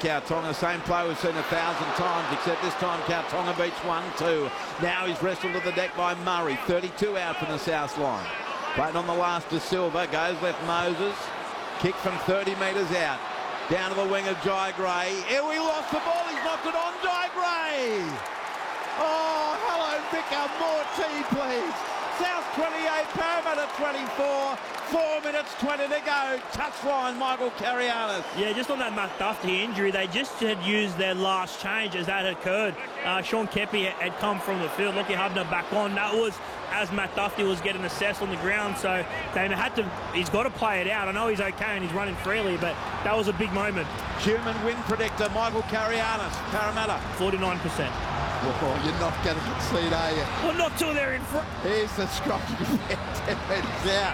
Cowtonga. Same play we've seen 1,000 times, except this time Cowtonga beats 1-2. Now he's wrestled to the deck by Murray. 32 out from the south line. Played on the last to Silva. Goes left Moses. Kick from 30 metres out. Down to the wing of Jai Gray. Here we lost the ball. He's knocked it on. Jai Gray. Oh, hello, Vicar. More tea, please. South 28, Parramatta 24. 4 minutes 20 to go. Touchline, Michael Carianis. Yeah, just on that Matt Duffy injury, they just had used their last change as that occurred. Sean Kepi had come from the field. Lockie Hubner back on. That was as Matt Duffy was getting assessed on the ground. So they had to. He's got to play it out. I know he's okay and he's running freely, but that was a big moment. Human win predictor, Michael Carianis. Parramatta. 49%. Oh, you're not going to concede, are you? Well, not till they're in front. Here's the scrum. 10 minutes out.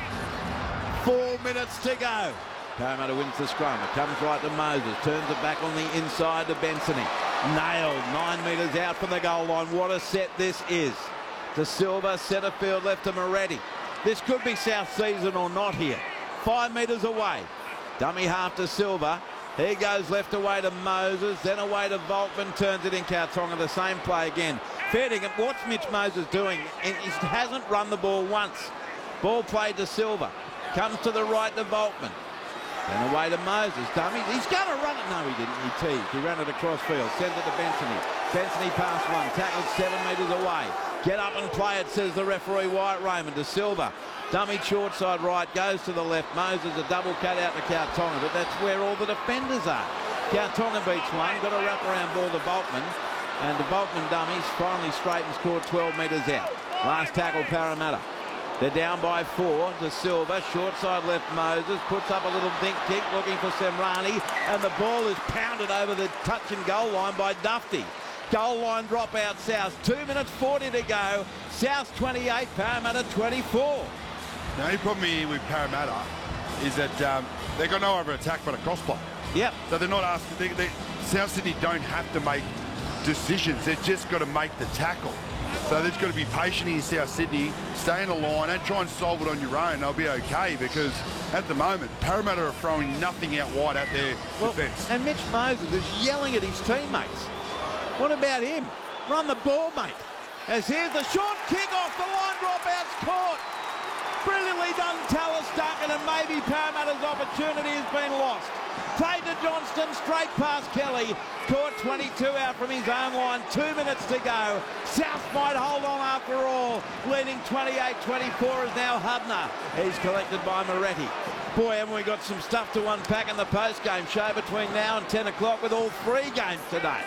4 minutes to go. Parramatta wins the scrum. It comes right to Moses. Turns it back on the inside to Bensony. Nailed. 9 metres out from the goal line. What a set this is. To Silva. Centre field left to Moretti. This could be South season or not here. 5 metres away. Dummy half to Silva. He goes left away to Moses. Then away to Volkman. Turns it in Cowtonga. The same play again. Fair dinkum. What's Mitch Moses doing? He hasn't run the ball once. Ball played to Silva. Comes to the right to Volkman. Then away to Moses. Dummy. He's going to run it. No, he didn't. He teased. He ran it across field. Sends it to Bensony. Bensony past one. Tackled 7 metres away. Get up and play it, says the referee Wyatt Raymond to Silva. Dummy short side right. Goes to the left. Moses a double cut out to Cowtonga. But that's where all the defenders are. Cowtonga beats one. Got a wraparound ball to Volkman. And the Volkman dummies finally straight and scored 12 metres out. Last tackle Parramatta. They're down by 4 to Silva. Short side left Moses. Puts up a little dink kick looking for Semrani. And the ball is pounded over the touch and goal line by Dufty. Goal line drop out South. 2 minutes 40 to go. South 28, Parramatta 24. The only problem here with Parramatta is that they've got no other attack but a cross play. Yep. So they're not asking. South Sydney don't have to make decisions. They've just got to make the tackle. So they've got to be patient in South Sydney, stay in the line and try and solve it on your own. They'll be okay because at the moment, Parramatta are throwing nothing out wide at their defence. And Mitch Moses is yelling at his teammates. What about him? Run the ball, mate. As here's the short kick off the line, dropout's caught. Brilliantly done, Tallis Duncan, and maybe Parramatta's opportunity has been lost. Played to Johnston, straight past Kelly. Caught 22 out from his own line. 2 minutes to go. South might hold on after all. Leading 28-24 is now Hubner. He's collected by Moretti. Boy, haven't we got some stuff to unpack in the post-game show between now and 10 o'clock with all 3 games today.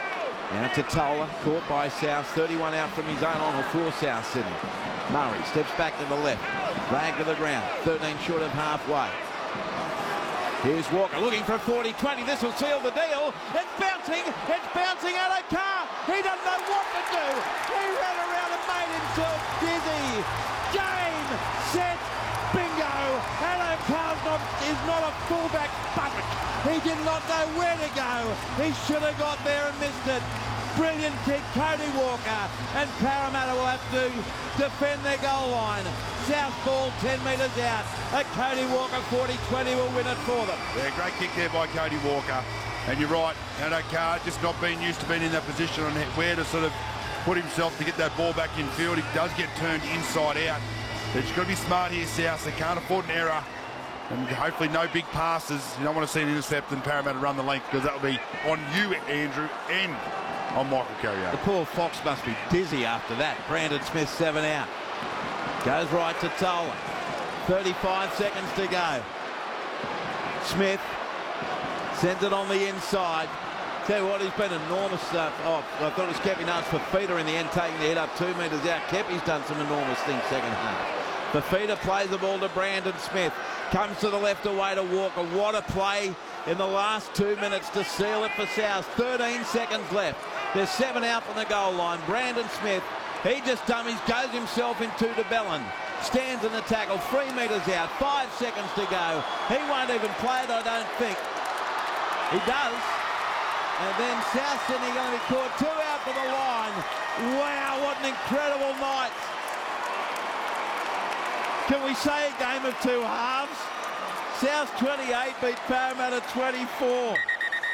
Now to Tola, caught by South. 31 out from his own line for South Sydney. Murray steps back to the left. Flag to the ground. 13 short of halfway. Here's Walker looking for a 40-20. This will seal the deal. It's bouncing out of car. He doesn't know what to do. He ran around and made himself dizzy. Game, set, bingo. Adam Carl's is not a fullback bucket. He did not know where to go. He should have got there and missed it. Brilliant kick, Cody Walker, and Parramatta will have to defend their goal line. South ball 10 metres out. A Cody Walker 40-20 will win it for them. Yeah, great kick there by Cody Walker. And you're right, Adam Carr just not being used to being in that position on where to sort of put himself to get that ball back in field. He does get turned inside out. They've just got to be smart here, South. They can't afford an error. And hopefully no big passes. You don't want to see an intercept and Parramatta run the length because that will be on you, Andrew, and on Michael Carrier. The poor Fox must be dizzy after that. Brandon Smith 7 out. Goes right to Tola. 35 seconds to go. Smith sends it on the inside. Tell you what, he's been enormous. I thought it was Kepi Nuts for Fafita in the end, taking the head up 2 metres out. Kepi's done some enormous things second half. Fafita plays the ball to Brandon Smith. Comes to the left away to Walker. What a play in the last 2 minutes to seal it for South. 13 seconds left. There's 7 out from the goal line. Brandon Smith, he just dummies, goes himself into DeBellin. Stands in the tackle, 3 metres out, 5 seconds to go. He won't even play it, I don't think. He does. And then South Sydney going to be caught 2 out for the line. Wow, what an incredible night. Can we say a game of 2 halves? South 28 beat Parramatta 24.